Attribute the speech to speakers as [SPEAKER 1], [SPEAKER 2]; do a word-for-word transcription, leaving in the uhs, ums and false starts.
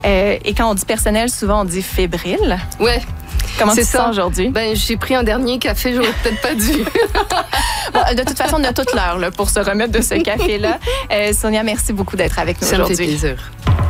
[SPEAKER 1] Euh, et quand on dit personnel, souvent on dit fébrile.
[SPEAKER 2] Ouais.
[SPEAKER 1] Comment
[SPEAKER 2] c'est
[SPEAKER 1] tu te sens aujourd'hui?
[SPEAKER 2] Ben, j'ai pris un dernier café, j'aurais peut-être pas dû.
[SPEAKER 1] Bon, de toute façon, on a toute l'heure là, pour se remettre de ce café-là. Euh, Sonia, merci beaucoup d'être avec nous
[SPEAKER 2] Ça
[SPEAKER 1] aujourd'hui.
[SPEAKER 2] Ça me fait plaisir.